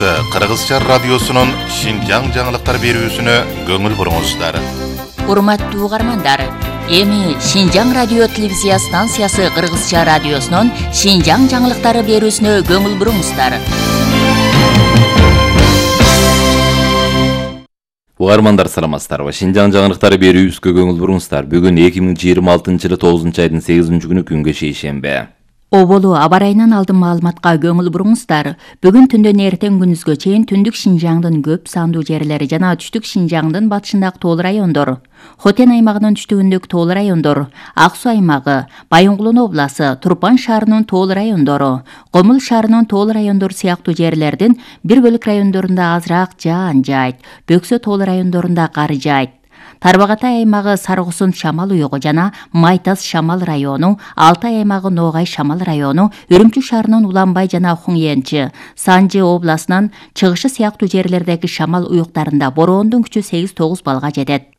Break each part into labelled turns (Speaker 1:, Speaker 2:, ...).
Speaker 1: Kırgızça radyosunun Şinjan жаңылыктар берүүсүнө көңүл буруңуздар.
Speaker 2: Урматтуу угармандар, эми Шинжаң радио телевизия станциясы Кыргызча радиосунун Шинжаң жаңылыктары берүүсүнө көңүл буруңуздар.
Speaker 3: Угармандар саламатсыздарбы? Шинжаң жаңылыктары берүүбүзгө көңүл буруңуздар. Бүгүн 2026-жылы 9-айдын 8-күнү күнгө шейшемби.
Speaker 2: Оболу аба ырайынан алдын маалыматка көңүл буруңуздар. Бүгүн түндөн эртең күнүзгө чейин түндүк Шинжаңдын көп сандуу жерлери жана түштүк Шинжаңдын батышындагы тоол райондор, Хотен аймагынын түштүгүндөгү тоол райондор, Ак Суу аймагы, Байынгулун обласы, Турпан шаарынын тоол райондору, Комул шаарынын тоол райондору сыяктуу жерлердин бир бөлүк райондорунда азыраак жаан жайт, Бөксө тоол райондорунда кар жайт. Тарбагатай аймагы Сарыгусын шамал уюгу жана Майтас шамал району, Алтай аймагы Ноогай шамал району, Үрүмчү шаарынын Уланбай жана Хуңенчи, Санжы областынын чыгышы сыяктуу жерлердеги шамал уюктарында бороондун күчү 8-9 балга жетет.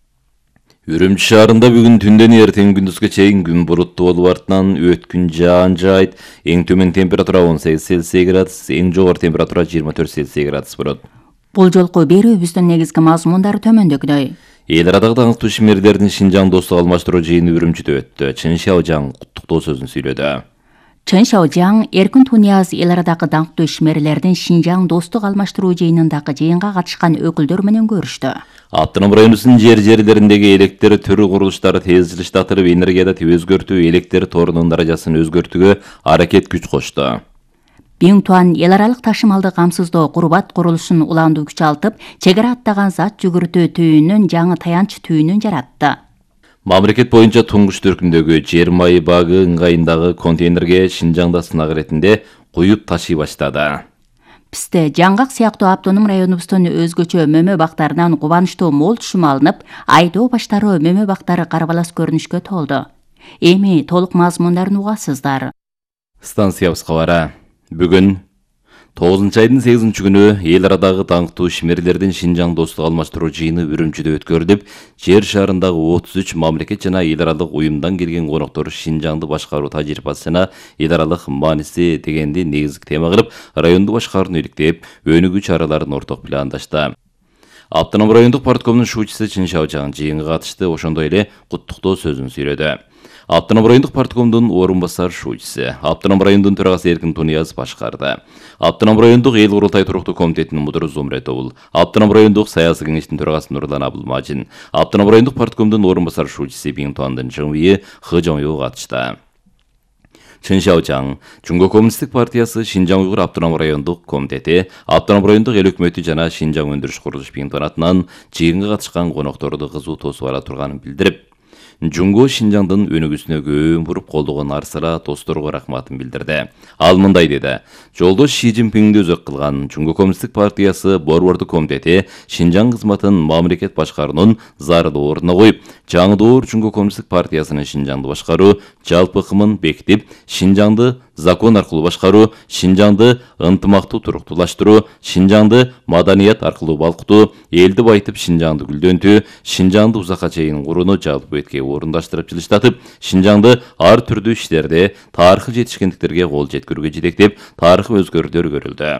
Speaker 3: Үрүмчү шаарында бүгүн түндөн эртең күндүзгө чейин күн буруттуу болуп артынан өткүн жаан жайт. Эң төмөн температура 18 Цельсий градус, эң жогору температура 24 Цельсий градус болот.
Speaker 2: Бул жолку берүүбүздүн негизги мазмундары төмөндөгүдөй.
Speaker 3: Эл арадагы даңктуу ишмерлердин Шинжаң достук алмаштыруу жыйыны Үрүмчүдө өттү. Чын Шаожаң куттуктоо сөзүн сүйлөдү.
Speaker 2: Чын Шаожаң Эркин Тунияз эл арадагы даңктуу ишмерлердин Шинжаң достук алмаштыруу жыйынындагы жыйынга катышкан өкүлдөр менен көрүштү. Автоном
Speaker 3: районунун жерлериндеги электр түрү курулуштары тез жылыштатырып, энергияда өзгөртүү, электр торунун даражасын өзгөртүүгө аракет күч кошту.
Speaker 2: Биңтуан эл аралык ташымалды камсыздоо курбат курулушун уландуу күч алтып, чегара аттаган зат жүгүртүү түйүнүн жаңы таянч түйүнүн жаратты.
Speaker 3: Мамлекет боюнча туңгуч түркүндөгү жер майы багы ыңгайындагы контейнерге Шинжаңда сынак иретинде куюп ташый баштады.
Speaker 2: Бизде жаңгак сыяктуу автоном районубуздун өзгөчө мөмө бактарынан кубанычтуу мол түшүм алынып, айдоо баштары мөмө бактары карабалас көрүнүшкө толду. Эми толук мазмундарын угасыздар.
Speaker 3: Станциябыз кабары. Бүгүн 9-айдын 8-күнү эл арадагы даңктуу ишмерлердин Шинжаң достук алмаштыруу жыйыны Үрүмчүдө өткөрүлүп, жер шарындагы 33 мамлекет жана эл аралык уюмдан келген коноктор Шинжаңды башкаруу тажрыйбасы жана эл аралык мааниси дегенди негизги тема кылып, районду башкарууну иликтеп, өнүгүү чараларын орток пландашты. Автоном райондук парткомдун шуучусу Чын Шаожаң жыйынга катышты, ошондой эле куттуктоо сөзүн сүйлөдү. Автоном райондук парткомдун орун басар шуучусу, Автоном райондун төрагасы Эркин Тунияз башкарды. Автоном райондук эл курултай туруктуу комитетинин мудуру Зумретовул, Автоном райондук саясий кеңештин төрагасы Нурлан Абылмажин, Автоном райондук парткомдун орун басар шуучусу Биңтуандын жымыйы Хыжоңю катышты. Чын Шаожаң, Жумго коммунисттик партиясы Шинжаң уйгур автоном райондук комитети, Автоном райондук эл өкмөтү жана Шинжаң өндүрүш курулуш Биңтуан атынан жыйынга катышкан конокторду кызуу тосуп ала турганын билдирип, Жумго Шинжаңдын өнүгүүсүнө көөн буруп колдогон арсыра досторго рахматын билдирди. Ал мындай деди: Жолдош Ши Цзиньпинди өзөк кылган Жумго коммунисттик партиясы борбордук комитети Шинжаң кызматын мамлекет башкаруунун зарылуу ордуна коюп, жаңы Жумго коммунисттик партиясынын Шинжаңды башкаруу жалпы ыкымын бекитип, Шинжаңды закон аркылуу башкаруу, Шинжаңды ынтымактуу туруктуулаштыруу, Шинжаңды маданият аркылуу балкытуу, элди байытып Шинжаңды гүлдөнтүү, Шинжаңды узакка чейин курууну жалпы бетке орундаштырып жылыштатып, Шинжаңды ар түрдүү иштерде тарыхый жетишкендиктерге кол жеткирүүгө жетектеп, тарыхый өзгөрүүлөр көрүлдү.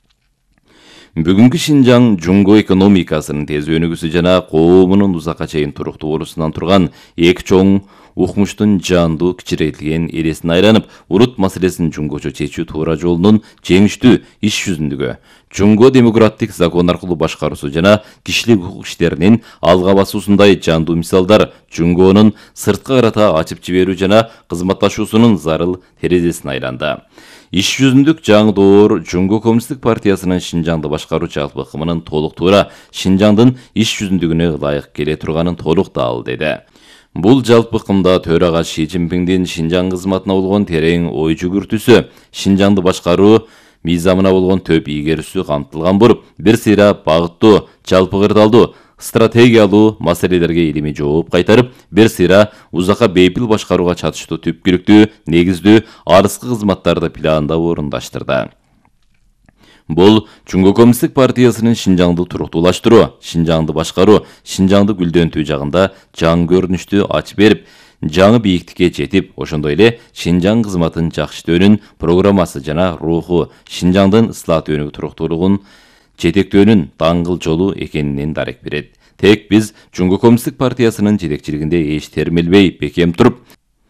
Speaker 3: Бүгүнкү Шинжаң Жумго экономикасынын тез өнүгүүсү жана коомунун узакка чейин туруктуу болуусунан турган эки чоң укмуштун жаандуу кичирейтилген элесине айланып, урут маселесин жумгочо чечүү туура жолунун жеңиштүү иш жүзүндөгү Жумго демократик закон аркылуу башкаруусу жана кишилик укук иштеринин алга басуусундай жандуу мисалдар Жумгонун сырткы карата ачып жиберүү жана кызматташуусунун зарыл терезесине айланды. Иш жүзүндүк жаңы доор Жумго коммунисттик партиясынын Шинжаңды башкаруу жалпы ыкымынын толук туура Шинжаңдын иш жүзүндүгүнө ылайык келе турганын толук дал деди. Бул жалпы ыкымда төрага Ши Цзиньпиндин Шинжаң кызматына болгон терең ой жүгүртүүсү, Шинжаңды башкаруу мыйзамына болгон төп ийгерүүсү камтылган болуп, бир сыйра багыттуу, жалпы кырдаалдуу, стратегиялуу маселелерге илимий жооп кайтарып, бир сыйра узакка бейпил башкарууга чатыштуу түпкүлүктүү, негиздүү, арыскы кызматтарды пландап орундаштырды. Бул Жумго коммунисттик партиясынын Шинжаңды туруктуулаштыруу, Шинжаңды башкаруу, Шинжаңды гүлдөнтүү жагында жаңы көрүнүштү ачып берип, жаңы бийиктикке жетип, ошондой эле Шинжаң кызматын жакшыртуунун программасы жана руху, Шинжаңдын ыслаат өнүгүү туруктуулугун жетектөөнүн даңгыл жолу экенинен дарек берет. Тек биз Жунго Коммунисттик партиясынын жетекчилигинде эч термелбей бекем туруп,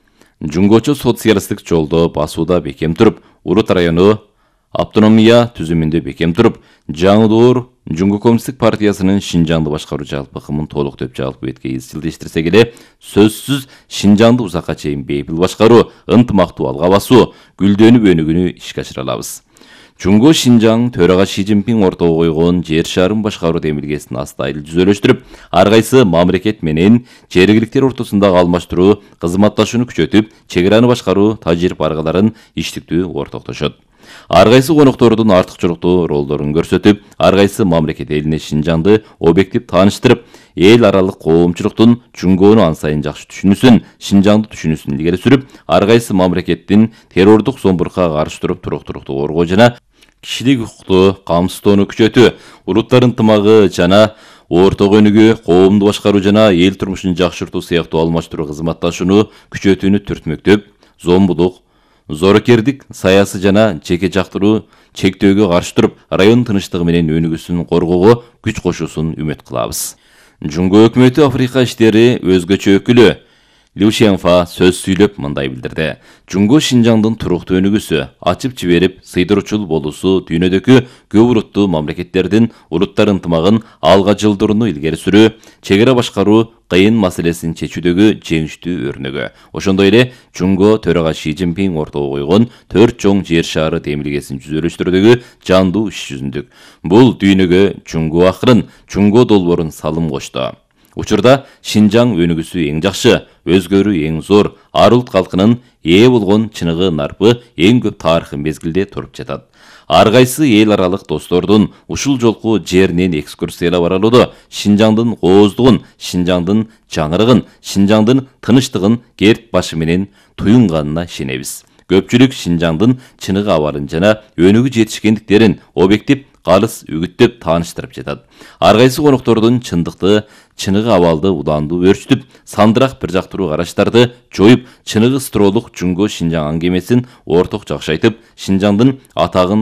Speaker 3: жунгочо социалисттик жолдо басууда бекем туруп, Урут району автономия түзүмүндө бекем туруп, жаңы Жунго Коммунисттик партиясынын Шинжаңды башкаруу жалпы ыкымын толуктоп жалпы бетке изчилдештирсек эле, сөзсүз Шинжаңды узакка чейин бейпил башкаруу, ынтымактуу алга басуу, гүлдөнүп өнүгүүнү ишке ашыра алабыз. Жунго Шинжаң төрага Ши Цзиньпин ортого койгон жер шарын башкаруу демилгесин астайыл жүзөлөштүрүп, ар кайсы мамлекет менен жергиликтер ортосундагы алмаштыруу, кызматташууну күчөтүп, чек араны башкаруу тажириб аргаларын иштиктүү ортоктошот. Ар кайсы коноктордун артыкчылыктуу ролдорун көрсөтүп, ар кайсы мамлекет элине Шинжаңды объектив тааныштырып, эл аралык коомчулуктун Жунгону ансайын жакшы түшүнүүсүн, Шинжаңды түшүнүүсүн илгери сүрүп, ар кайсы мамлекеттин террордук зомбурукка каршы туруп туруктуулукту коргоо жана кишилик укукту камсыздоону күчөтүү, улуттар ынтымагы жана орток өнүгүү, коомду башкаруу жана эл турмушун жакшыртуу сыяктуу алмаштыруу кызматташууну күчөтүүнү түртмөктөп, зомбулук, зорокердик саясы жана жеке жактыруу чектөөгө каршы туруп, район тынчтыгы менен өнүгүүсүн коргоого күч кошуусун үмүт кылабыз. Жунго өкмөтү Африка иштери өзгөчө өкүлү Лю Шенфа сөз сүйлөп мындай билдирди. Жунго Шинжаңдын туруктуу өнүгүүсү, ачып жиберип, сыйдыруучул болуусу дүйнөдөгү көп уруттуу мамлекеттердин улуттар ынтымагын алга жылдырууну илгери сүрүү, чек ара башкаруу кыйын маселесин чечүүдөгү жеңиштүү өрнөгү. Ошондой эле Жунго төрага Ши Цзиньпин ортого койгон 4 чоң жер шаары демилгесин жүзөлөштүрүүдөгү жандуу иш жүзүндүк. Бул дүйнөгө Жунго акырын, Жунго долбоорун салым кошту. Учурда Шинжаң өнүгүүсү эң жакшы, өзгөрүү эң зор, ар улут калкынын ээ болгон чыныгы нарпы эң көп тарыхый мезгилде туруп жатат. Ар кайсы эл аралык достордун ушул жолку жеринен экскурсиялап баралоодо Шинжаңдын кооздугун, Шинжаңдын жаңырыгын, Шинжаңдын тынычтыгын керт башы менен туюнганына ишенебиз. Көпчүлүк Шинжаңдын чыныгы абалын жана өнүгүү жетишкендиктерин объектив калыс үгүттөп тааныштырып жатат. Ар кайсы коноктордун чындыкты, чыныгы абалды улаандуу өрчүтүп, сандыраак бир жактыруу караштарды жоюп, чыныгы стролук Жунго Шинжаң аңгемесин орток жакшайтып, Шинжаңдын атагын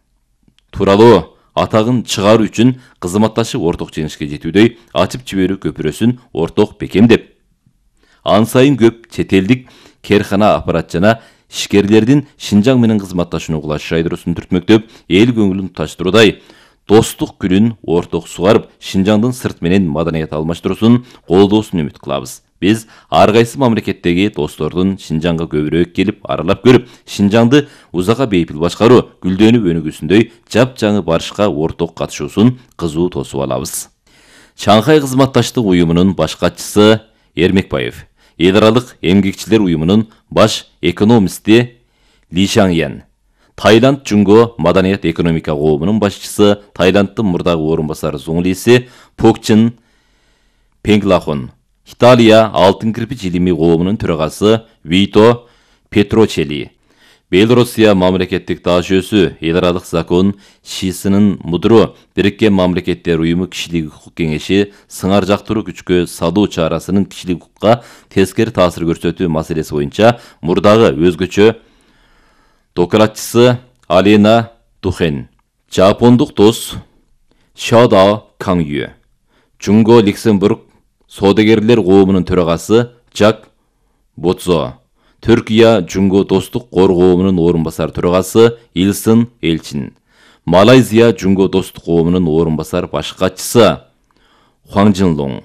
Speaker 3: тууралоо, атагын чыгаруу үчүн кызматташып орток жеңишке жетүүдөй ачып жиберүү көпүрөсүн орток бекемдеп, ан сайын көп чет элдик керкана аппарат жана ишкерлердин Шинжаң менен кызматташууну кулаш шайдыруусун түртмөктөп, эл көңүлүн туташтыруудай достук күнүн орток сугарып, Шинжаңдын сырт менен маданият алмаштыруусун колдоосун үмүт кылабыз. Биз ар кайсы мамлекеттеги достордун Шинжаңга көбүрөөк келип аралап көрүп, Шинжаңды узакка бейпил башкаруу, гүлдөнүп өнүгүүсүндөй жапжаңы барышка орток катышуусун кызуу тосуп алабыз. Шанхай кызматташтык уюмунун баш катчысы Эрмекбаев, эл аралык эмгекчилер уюмунун баш экономисти Ли Шаңьян, Таиланд Жунго маданият экономика коомунун башчысы, Таиланддын мурдагы орун басары Зуңлиси Покчин Пенглахон, Италия алтын кирпич илимий коомунун төрагасы Вито Петрочели, Белоруссия мамлекеттик даашөсү эл аралык закон шисинин мудуру Бириккен Мамлекеттер уюму кишилик укук кеңеши сыңар жактыруу күчкө салуу чарасынын кишилик укукка тескери таасир көрсөтүү маселеси боюнча мурдагы өзгөчө докладчысы Алена Тухен, Жапондук дос Шада Каңю, Жунго Люксембург соодагерлер коомунун төрагасы Жак Ботзо, Түркия Жунго достук кор коомунун орун басар төрагасы Илсын Элчин, Малайзия Жунго достук коомунун орун басар баш катчысы Хуан Жинлоң,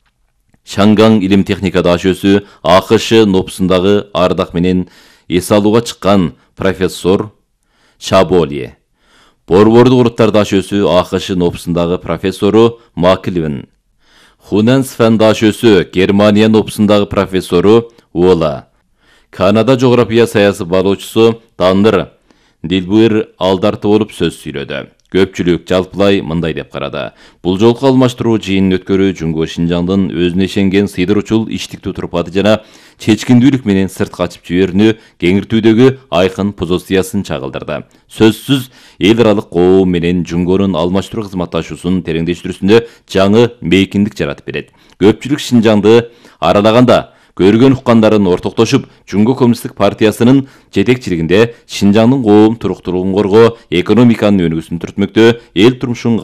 Speaker 3: Шангаң илим техника даашөсү АКШ нопусундагы ардак менен эс алууга чыккан профессор Шаболи, Борбордук уруттар даашөсү АКШ нопусундагы профессору Маклвин, Хунан Сфен даашөсү Германия нопусундагы профессору Уола, Канада жография саясы баалоочусу Таннер Дилбуир алдарты болуп сөз сүйлөдү. Көпчүлүк жалпылай мындай деп карады. Бул жолку алмаштыруу жыйынын өткөрүү Жунго Шинжаңдын өзүнө ишенген сыйдыруучул иштиктүү турпаты жана чечкиндүүлүк менен сыртка ачып жиберүүнү кеңиртүүдөгү айкын позициясын чагылдырды. Сөзсүз эл аралык коом менен Жунгонун алмаштыруу кызматташуусун тереңдештирүүсүндө жаңы мейкиндик жаратып берет. Көпчүлүк Шинжаңды аралаганда көргөн уккандарын ортоктошуп, Жунго Коммунисттик партиясынын жетекчилигинде Шинжаңдын коом туруктуулугун коргоо, экономиканын өнүгүүсүн түртмөктөө, эл турмушун